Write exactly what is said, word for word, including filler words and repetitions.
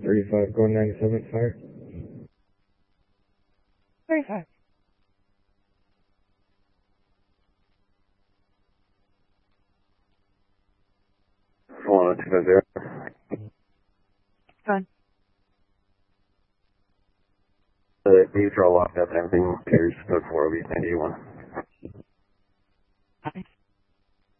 thirty-five, going ninety-seven, fire. thirty-five. one oh two five zero. Done. The neutral locked up and everything appears code four will be ninety-one.